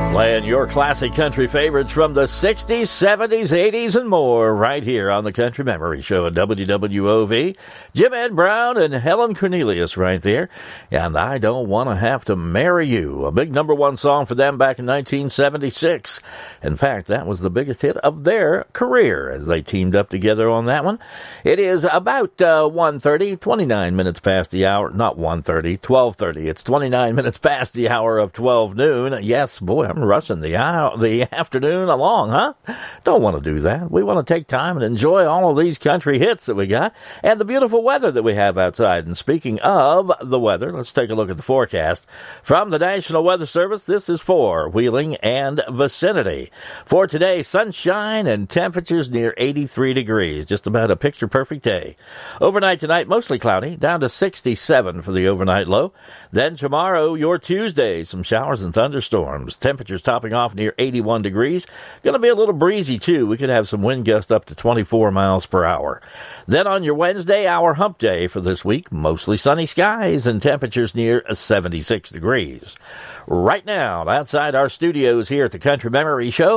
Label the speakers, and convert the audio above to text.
Speaker 1: Playing your classic country favorites from the 60s, 70s, 80s, and more right here on the Country Memory Show at WWOV. Jim Ed Brown and Helen Cornelius right there. And I Don't Want to Have to Marry You, a big number one song for them back in 1976. In fact, that was the biggest hit of their career as they teamed up together on that one. It is about 1:30, 29 minutes past the hour. Not 1:30, 12:30. It's 29 minutes past the hour of 12 noon. Yes, boy, I'm rushing the afternoon along, huh? Don't want to do that. We want to take time and enjoy all of these country hits that we got and the beautiful weather that we have outside. And speaking of the weather, let's take a look at the forecast. From the National Weather Service, this is for Wheeling and vicinity. For today, sunshine and temperatures near 83 degrees. Just about a picture-perfect day. Overnight tonight, mostly cloudy, down to 67 for the overnight low. Then tomorrow, your Tuesday, some showers and thunderstorms. Temperatures topping off near 81 degrees. Going to be a little breezy, too. We could have some wind gusts up to 24 miles per hour. Then on your Wednesday, our hump day for this week, mostly sunny skies and temperatures near 76 degrees. Right now, outside our studios here at the Country Memory Show,